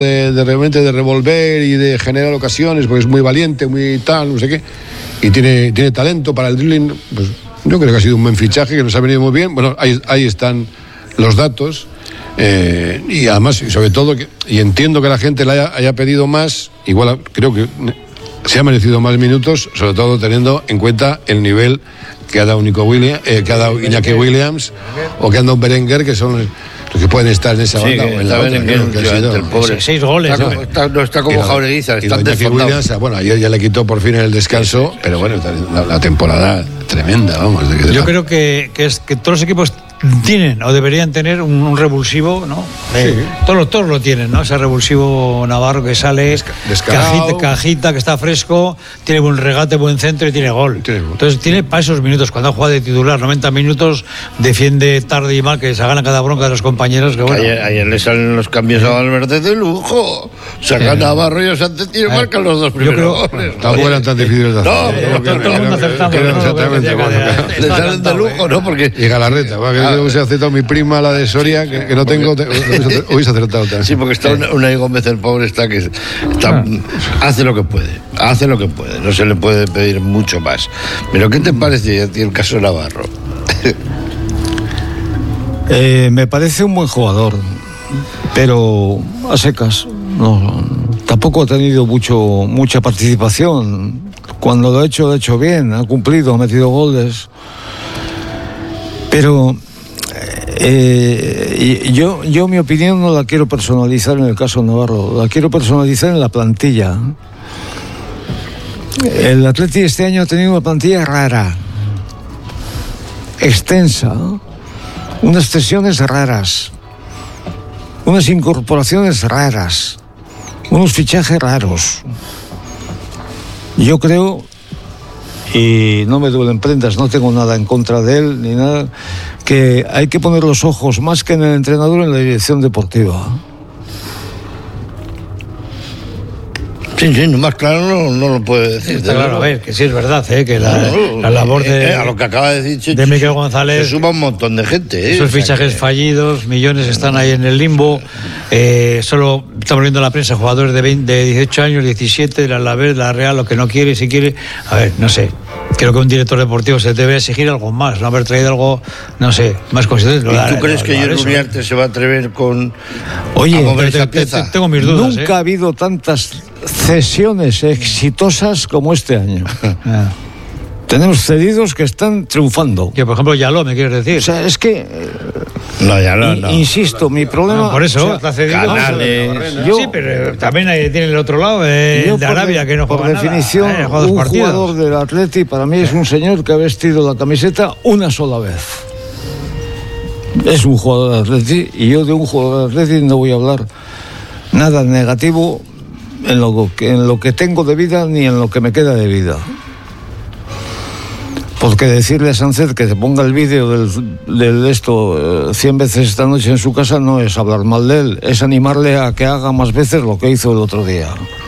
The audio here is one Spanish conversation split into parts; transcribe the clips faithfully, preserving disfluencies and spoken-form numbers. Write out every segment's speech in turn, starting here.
de, de realmente de revolver y de generar ocasiones, porque es muy valiente, muy tal, no sé qué, y tiene, tiene talento para el dribbling. Pues yo creo que ha sido un buen fichaje, que nos ha venido muy bien. Bueno, ahí, ahí están los datos. Eh, y además, y sobre todo, que, y entiendo que la gente le haya, haya pedido más, igual creo que se ha merecido más minutos, sobre todo teniendo en cuenta el nivel que ha dado Nico Williams, eh, que ha dado Iñaki Williams o que ha dado Berenguer, que son los que pueden estar en esa sí, banda o en la otra. Berenguer, que ha sido, el pobre. Seis, seis goles. Está, ¿no? Está, no está como Jaureguizar, está desfondado. Bueno, ayer ya le quitó por fin el descanso, pero bueno, la, la temporada tremenda, vamos. De que Yo la... creo que, que, es, que todos los equipos tienen o deberían tener un, un revulsivo, ¿no? Eh, sí. Todos, todos lo tienen, ¿no? Ese revulsivo navarro que sale, cajita, cajita, que está fresco, tiene buen regate, buen centro y tiene gol. Tiene gol. Entonces tiene para esos minutos, cuando juega de titular noventa minutos, defiende tarde y mal, que se gana cada bronca de los compañeros. Que bueno. Ayer, ayer le salen los cambios a Valverde de lujo. Saca Navarro y Osante y marcan los dos primeros goles. Tampoco eran tan difíciles de hacer. No, todo el mundo acertando. Exactamente. Le salen de lujo, ¿no? Porque y Galarreta, va que hubiese acertado mi prima, la de Soria, que, que no tengo, te, hubiese acertado también. Sí, porque está una, una Gómez, el pobre, está que está, hace lo que puede, hace lo que puede, no se le puede pedir mucho más. Pero ¿qué te parece a ti el caso Navarro? eh, me parece un buen jugador, pero a secas. No, tampoco ha tenido mucho, mucha participación. Cuando lo ha hecho, lo ha hecho bien, ha cumplido, ha metido goles. Pero eh, yo, yo mi opinión no la quiero personalizar en el caso Navarro, la quiero personalizar en la plantilla. El Atleti este año ha tenido una plantilla rara, extensa, unas cesiones raras, unas incorporaciones raras, unos fichajes raros. Yo creo, y no me duelen prendas, no tengo nada en contra de él ni nada, que hay que poner los ojos más que en el entrenador en la dirección deportiva. Sí, sí, más claro no, no lo puede decir. Está claro, a ver, que sí es verdad, ¿eh? Que la, no, la labor de, eh, a lo que acaba de decir de Miguel González, se suma un montón de gente. ¿eh? Esos fichajes que... fallidos, millones están ahí en el limbo. Eh, solo estamos viendo en la prensa jugadores de, veinte, de dieciocho años, diecisiete, de la Alavés, la Real, lo que no quiere, si quiere. A ver, no sé. Creo que un director deportivo se debe exigir algo más, no haber traído algo, no sé, más consistente. ¿Y tú crees que Jerry Uriarte se va a atrever con Oye, a mover esa te, te, tengo mis dudas. Nunca ¿eh? ha habido tantas cesiones exitosas como este año. Ah. Tenemos cedidos que están triunfando. Que por ejemplo Yaló, me quieres decir. O sea, es que no, Yaló, no. Insisto, mi problema. No, por eso, o sea, está cedido. Canales. Yo, sí, pero también tiene el otro lado, eh, yo, de Arabia, de, que no juega por definición, nada, eh, un partidos. Jugador del Atleti para mí es un señor que ha vestido la camiseta una sola vez. Es un jugador del Atleti y yo de un jugador del Atleti no voy a hablar nada negativo en lo que, en lo que tengo de vida ni en lo que me queda de vida. Porque decirle a Sánchez que se ponga el vídeo del, del esto cien veces esta noche en su casa no es hablar mal de él, es animarle a que haga más veces lo que hizo el otro día.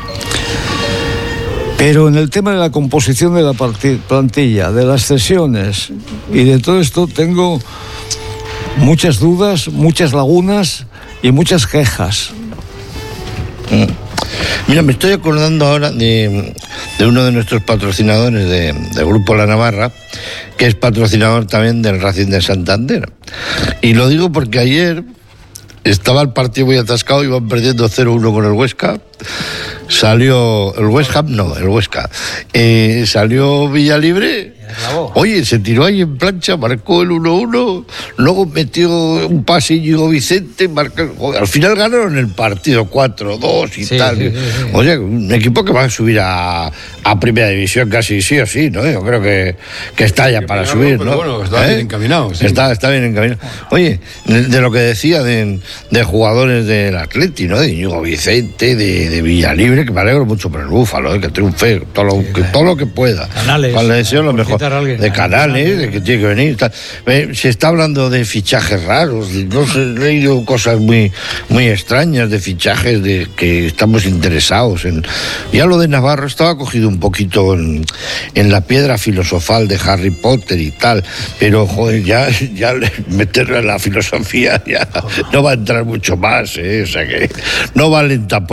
Pero en el tema de la composición de la plantilla, de las cesiones y de todo esto tengo muchas dudas, muchas lagunas y muchas quejas. Mm. Mira, me estoy acordando ahora de, de uno de nuestros patrocinadores de, del Grupo La Navarra, que es patrocinador también del Racing de Santander. Y lo digo porque ayer estaba el partido muy atascado, iban perdiendo cero uno con el Huesca. Salió el West Ham, no, el Huesca. Eh, salió Villalibre. Oye, se tiró ahí en plancha, marcó el uno uno, luego metió un pase Íñigo Vicente, marcó, al final ganaron el partido cuatro dos y sí, tal. Sí, sí, sí. O sea, un equipo que va a subir a, a primera división casi sí o sí, ¿no? Yo creo que, que está ya que para subir, ¿no? Bueno, está ¿Eh? bien encaminado. Sí. Está, está bien encaminado. Oye, de, de lo que decía de, de jugadores del Atleti, ¿no? De Íñigo Vicente, de, de Villalibre, que me alegro mucho por el Búfalo, ¿eh? Que triunfe todo lo, que, todo lo que pueda. Canales. Pues le deseo lo mejor. de Canales, de que tiene que venir. Tal. Eh, se está hablando de fichajes raros, de, no sé, he leído cosas muy, muy extrañas de fichajes de que estamos interesados en. Ya lo de Navarro estaba cogido un poquito en, en la piedra filosofal de Harry Potter y tal, pero joder, ya, ya meterlo en la filosofía ya no va a entrar mucho más, ¿eh? O sea que no valen tampoco.